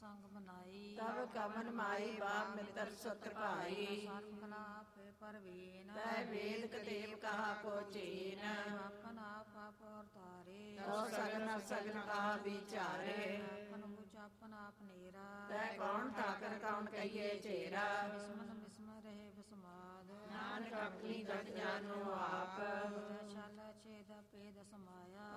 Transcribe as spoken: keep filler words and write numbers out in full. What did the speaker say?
ਸੰਗ ਬਨਾਈ ਤਬ ਕਮਨ ਮਾਈ ਬਾਪ ਮਿੱਤਰ ਸੁਤ ਭਾਈ ਸਰਬ ਕਲਾ ਆਪੇ ਪਰਵੀਨ ਤੈ ਵੇਦ ਕਤੇਬ ਕਹਾ ਕੋ ਚੀਨ ਆਪਨ ਆਪ ਆਪ ਔਰ ਤਾਰੇ ਤੋ ਸਗਨ ਸਗਨ ਕਹਾ ਵਿਚਾਰੇ ਆਪਨ ਬੁਝ ਆਪਨ ਆਪ ਨੇਰਾ ਤੈ ਕੌਣ ਠਾਕਰ ਕੌਣ ਕਹੀਏ ਚੇਰਾ ਬਿਸਮਨ ਬਿਸਮ ਰਹੇ ਬਸਮਾਦ ਨਾਨਕ ਆਪਣੀ ਗਤ ਜਾਨੋ ਆਪ ਛਾਲਾ ਛੇਦ ਪੇਦ ਸਮਾਇਆ